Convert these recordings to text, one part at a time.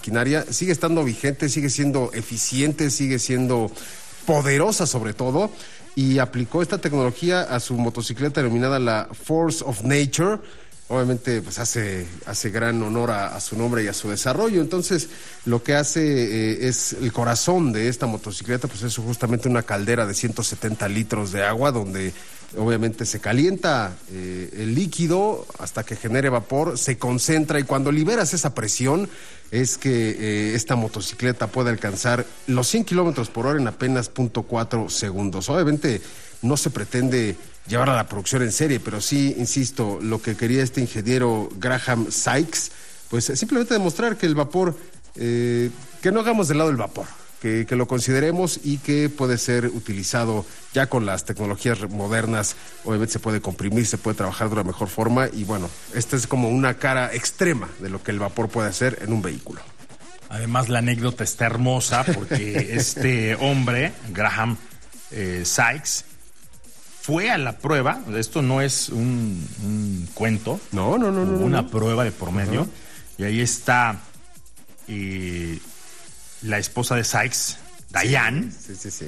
maquinaria, sigue estando vigente, sigue siendo eficiente, sigue siendo poderosa sobre todo, y aplicó esta tecnología a su motocicleta denominada la Force of Nature. Obviamente pues hace gran honor a su nombre y a su desarrollo. Entonces lo que hace es el corazón de esta motocicleta, pues es justamente una caldera de 170 litros de agua donde obviamente se calienta el líquido hasta que genere vapor, se concentra, y cuando liberas esa presión es que esta motocicleta puede alcanzar los 100 kilómetros por hora en apenas 0.4 segundos. Obviamente no se pretende llevar a la producción en serie, pero sí, insisto, lo que quería este ingeniero Graham Sykes, pues simplemente demostrar que el vapor, que no hagamos de lado el vapor, que lo consideremos y que puede ser utilizado ya con las tecnologías modernas. Obviamente se puede comprimir, se puede trabajar de una mejor forma, y bueno, esta es como una cara extrema de lo que el vapor puede hacer en un vehículo. Además, la anécdota está hermosa porque este hombre, Graham Sykes, fue a la prueba. Esto no es un cuento. No. Una prueba de por medio. Uh-huh. Y ahí está la esposa de Sykes, Diane. Sí.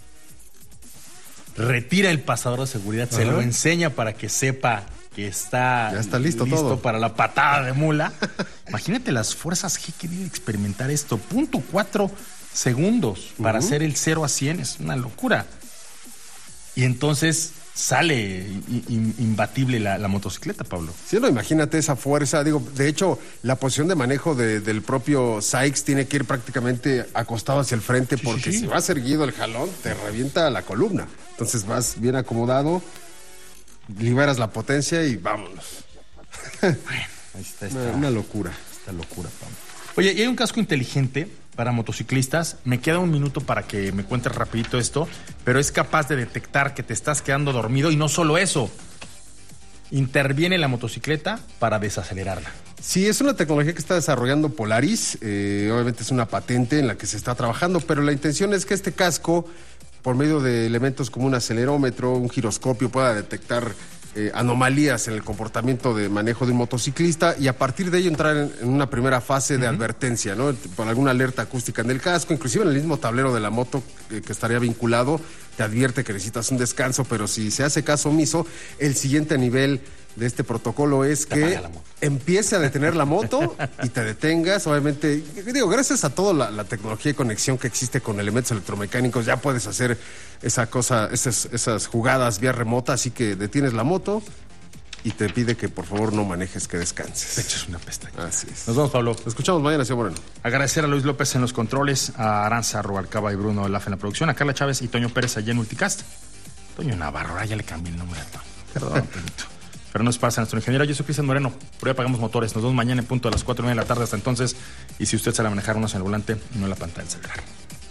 Retira el pasador de seguridad, se lo enseña para que sepa que ya está listo todo para la patada de mula. Imagínate las fuerzas G que debe experimentar esto. 0.4 segundos para hacer el 0 a 100. Es una locura. Y entonces sale imbatible la motocicleta, Pablo. Sí, no, imagínate esa fuerza. Digo, de hecho, la posición de manejo del propio Sykes tiene que ir prácticamente acostado hacia el frente, porque si vas erguido el jalón, te revienta la columna. Entonces vas bien acomodado, liberas la potencia y vámonos. Bueno, ahí está una locura. Esta locura, Pablo. Oye, y hay un casco inteligente para motociclistas. Me queda un minuto para que me cuentes rapidito esto, pero es capaz de detectar que te estás quedando dormido, y no solo eso, interviene la motocicleta para desacelerarla. Sí, es una tecnología que está desarrollando Polaris. Obviamente es una patente en la que se está trabajando, pero la intención es que este casco, por medio de elementos como un acelerómetro, un giroscopio, pueda detectar anomalías en el comportamiento de manejo de un motociclista, y a partir de ello entrar en una primera fase de advertencia, ¿no? Por alguna alerta acústica en el casco, inclusive en el mismo tablero de la moto que estaría vinculado, te advierte que necesitas un descanso, pero si se hace caso omiso, el siguiente nivel de este protocolo es que empiece a detener la moto y te detengas. Obviamente, digo, gracias a toda la tecnología de conexión que existe con elementos electromecánicos, ya puedes hacer esas jugadas vía remota, así que detienes la moto y te pide que por favor no manejes, que descanses. Te echas una pestaña. Así es. Nos vemos, Pablo. Nos escuchamos mañana, señor Moreno. Agradecer a Luis López en los controles, a Aranza Rubalcaba y Bruno Laf en la producción, a Carla Chávez y Toño Pérez allá en Multicast. Toño Navarro, ya le cambié el nombre a Toño. Perdón, Toñito. Pero no es para nuestro ingeniero. Yo soy Cristian Moreno. Por ahí apagamos motores. Nos vemos mañana en punto a las 4:30 de la tarde. Hasta entonces. Y si usted sabe manejar unos en el volante, no en la pantalla del celular.